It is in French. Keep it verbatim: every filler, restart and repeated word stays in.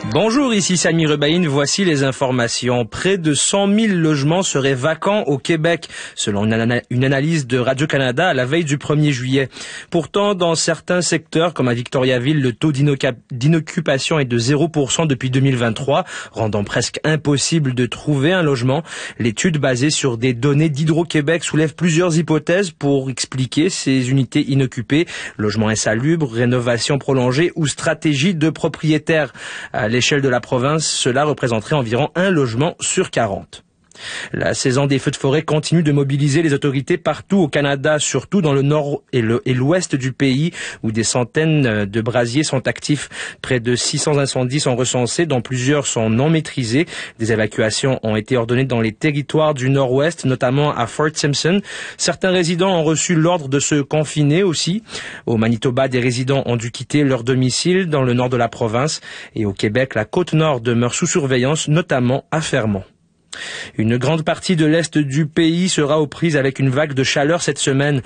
Bonjour, ici Sami Rebaïn, voici les informations. Près de cent mille logements seraient vacants au Québec, selon une analyse de Radio-Canada à la veille du premier juillet. Pourtant, dans certains secteurs, comme à Victoriaville, le taux d'inoccupation est de zéro pour cent depuis deux mille vingt-trois, rendant presque impossible de trouver un logement. L'étude basée sur des données d'Hydro-Québec soulève plusieurs hypothèses pour expliquer ces unités inoccupées, logements insalubres, rénovation prolongée ou stratégie de propriétaires. À l'échelle de la province, cela représenterait environ un logement sur quarante. La saison des feux de forêt continue de mobiliser les autorités partout au Canada, surtout dans le nord et le, et l'ouest du pays, où des centaines de brasiers sont actifs. Près de six cents incendies sont recensés, dont plusieurs sont non maîtrisés. Des évacuations ont été ordonnées dans les territoires du nord-ouest, notamment à Fort Simpson. Certains résidents ont reçu l'ordre de se confiner aussi. Au Manitoba, des résidents ont dû quitter leur domicile dans le nord de la province. Et au Québec, la côte nord demeure sous surveillance, notamment à Fermont. Une grande partie de l'est du pays sera aux prises avec une vague de chaleur cette semaine.